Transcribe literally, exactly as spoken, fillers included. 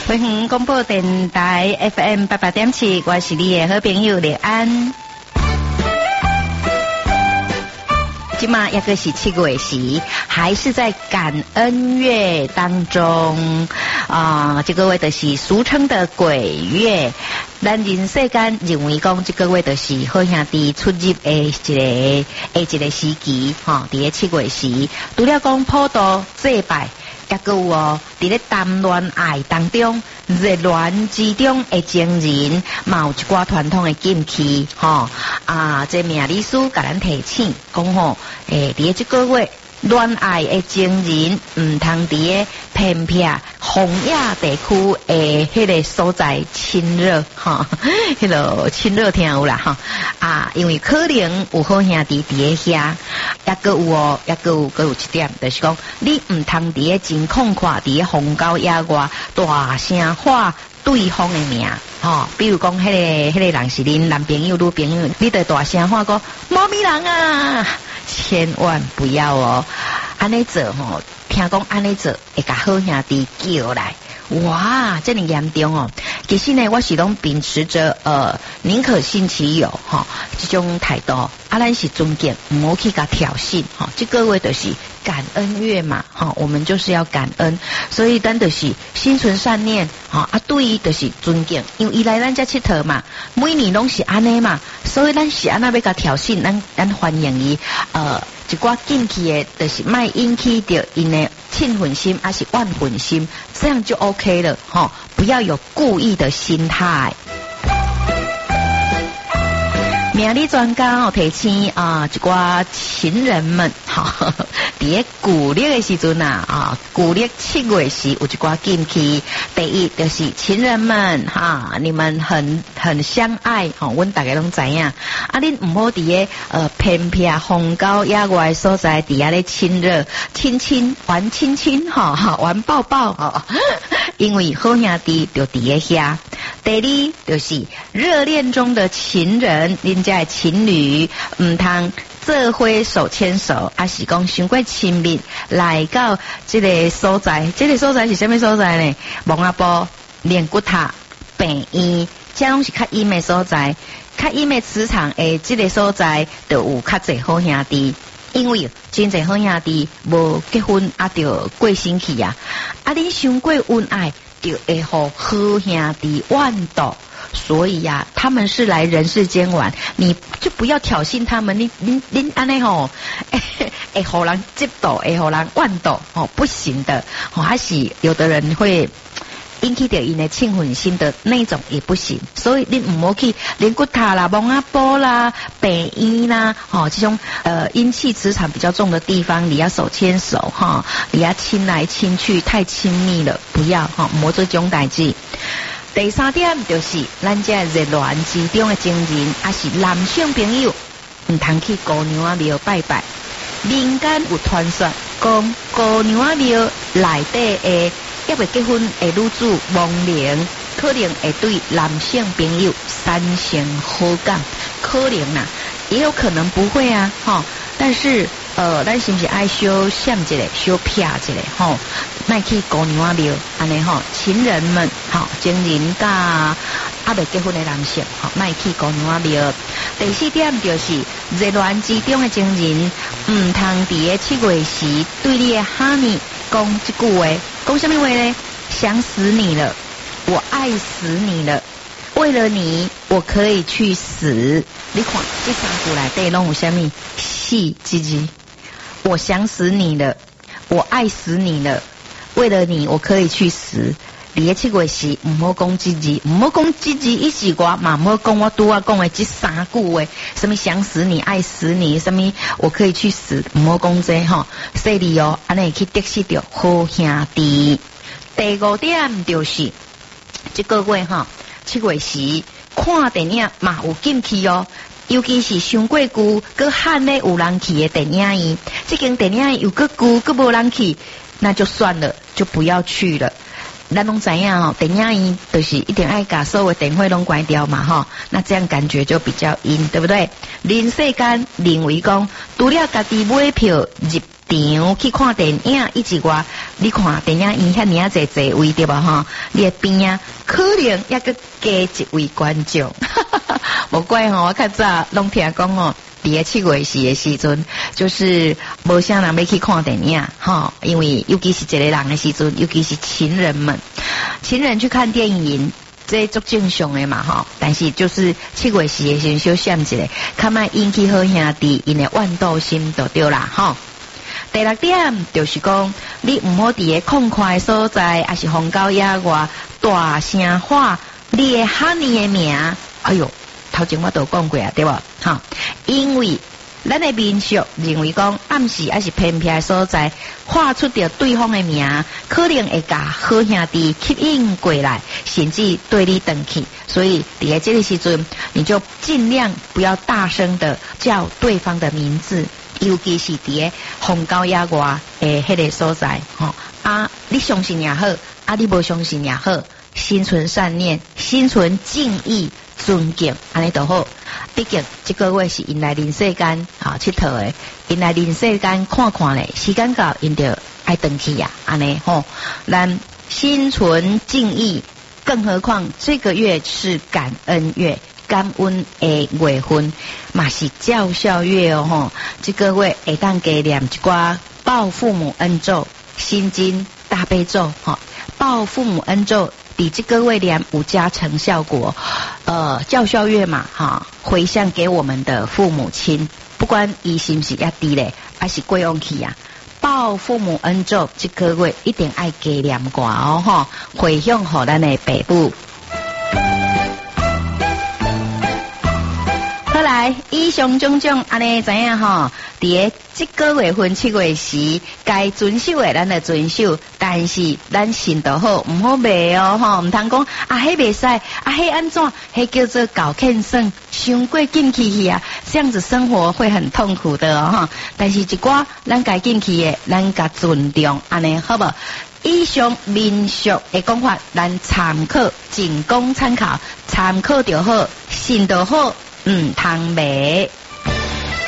北园广播电台 F M 八八点七，我是你的好朋友丽安。今嘛也个是七月时，还是在感恩月当中啊、呃，这个月就是俗称的鬼月。咱人世间认为讲这个月就是好兄弟出入的一个的一个时期，哈，伫个七月时，除了讲普渡祭拜。也个有哦，伫咧谈恋爱当中，热恋之中的情人，嘛有一寡传统的禁忌，吼啊，这命理师甲咱提醒讲吼，诶，伫咧这个月，恋爱的情人唔通伫咧偏僻荒野地区的迄个所在亲热，哈，迄个亲热听有啦，哈啊，因为可能有好兄弟伫咧遐。也个有哦，也个有，个有一点，就是讲，你唔通伫咧真空旷，伫咧荒郊野外大声喊对方的名，吼、哦，比如讲，迄、那个、迄个人是恁男朋友、女朋友，你得大声喊讲猫咪人啊，千万不要哦，安尼做吼，听讲安尼做会甲好兄弟叫来。哇，这么严重哦！其实呢，我是拢秉持着呃宁可信其有哈、哦、这种态度。啊，咱是尊敬，唔好去甲挑衅哈。这个月就是感恩月嘛，哈、哦，我们就是要感恩，所以咱就是心存善念哈、哦、啊，对伊就是尊敬，因为伊来咱家佚佗嘛，每年拢是安尼嘛，所以咱是安那要甲挑衅，咱咱欢迎伊呃。一寡禁忌的，就是卖引起着因的庆奋心，还是万分心，这样就 OK 了，哈！不要有故意的心态。命理专家哦提醒啊，一寡情人们哈，伫咧旧历的时阵啊，啊，旧历七月时有一寡禁忌。第一就是情人们哈，你们很很相爱，吼、哦，阮大家拢知影。啊，恁唔好伫咧呃偏僻荒郊野外所在，伫遐咧亲热、亲亲玩亲亲，哈、哦，玩抱抱，哦，因为好兄弟就伫咧遐。第二就是热恋中的情人，恁家的情侣唔通做伙手牵手，还是讲伤过亲密来到这个所在，这个所在是什么所在呢？蒙阿波、练骨塔、病院，这拢是较阴的所在，较阴的磁场诶，这个所在就有较侪好兄弟。因为真侪好兄弟无结婚啊，就过身去啊，啊，恁伤过恩爱。就会好好兄弟万斗，所以呀、啊，他们是来人世间玩，你就不要挑衅他们，你你你安尼吼，会互人嫉妒，会互人万斗，哦，不行的，哦，还是有的人会引起到因的庆奋心的那种也不行，所以你唔好去连骨塔啦、蒙阿波啦、北医啦，哦，这种呃阴气磁场比较重的地方，你要手牵手哈、哦，你要亲来亲去，太亲密了，不要哈，莫、哦、做这种代志。第三点就是咱这热恋之中的情人，还是男性朋友，唔通去姑娘仔庙拜拜。民间有传说，讲姑娘仔庙内底的。要未结婚的女子亡灵，可能会对男性朋友产生好感，可能啦、啊，也有可能不会啊，哈。但是呃，咱是不是爱小想一下，小撇一下，吼，卖去姑娘仔庙，安尼吼，情人们，吼，情人甲啊未结婚的男性，吼，卖去姑娘仔庙。第四点就是热恋之中的情人，唔通伫个七月时对你的哈尼讲一句话。讲什么话呢？想死你了，我爱死你了，为了你，我可以去死。你看这三句来对拢有什么？戏唧唧，我想死你了，我爱死你了，为了你，我可以去死。你七月时唔好讲唧唧，唔好讲唧唧，一时我嘛唔好讲我拄啊讲的这三句话，什么想死你、爱死你，什么我可以去死，唔好讲这吼，细里哦，安尼去得失着好兄弟。第五点就是这个月哈，七月时看电影嘛有禁忌哦。尤其是上过久，佮喊咧有人去的电影院，这间电影院又佮久，佮无人去，那就算了，就不要去了。咱拢知影吼，电影院就是一定爱把所有的电话拢关掉嘛吼，那这样感觉就比较阴，对不对？人世间认为讲，除了家己买票入场去看电影，以及我你看电影院遐尼啊侪侪位对吧哈？你的边啊可能也个加一位观众，无怪吼，我较早拢听讲哦。伫个七月时的时阵，就是无啥人要去看电影哈，因为尤其是一个人的时阵，尤其是情人们，情人去看电影，这足正常的嘛哈。但是就是七月时的时阵，小闪一下，较莫引起好兄弟因的怨妒心就对啦哈。第六点就是讲，你唔好伫个空旷所在，还是风高野外大声喊你的哈尼的名，哎呦！头前我都讲过啊，对吧？哈，因为咱的民俗认为讲暗时还是偏僻的所在，喊出着对方的名，可能会甲好兄弟吸引过来，甚至对你登去。所以伫个这个时阵，你就尽量不要大声的叫对方的名字，尤其是伫个风高野外诶迄个所在，吼啊，你相信也好，啊你无相信也好，心存善念，心存敬意。尊敬，安尼都好。毕竟这个月是因来人世间啊佚佗的，因来人世间看看咧，时间到因就爱登去呀，安尼吼。咱心存敬意，更何况这个月是感恩月，感恩的月份，嘛是教孝月哦吼。这个月会当加念一寡报父母恩咒、心经、大悲咒，吼，报父母恩咒。比这个月念有加成效果，呃，教孝月嘛，哈，回向给我们的父母亲，不管伊是不是压低嘞，还是贵用去呀，报父母恩咒，这个月一定爱加念挂哦，哈，回向给咱的爸母。好来，以上种种安尼知影吼，伫个这个月份七月时，该遵守的咱就遵守，但是咱心就好，唔好卖哦吼，唔通讲啊，迄袂使，啊，迄安怎，迄叫做搞欠算，伤过进去去啊，这样子生活会很痛苦的哦哈。但是一寡咱该进去的，咱该尊重，安尼好不好？以上民俗的讲法，咱参考，仅供参考，参考就好，信就好。嗯，通卖。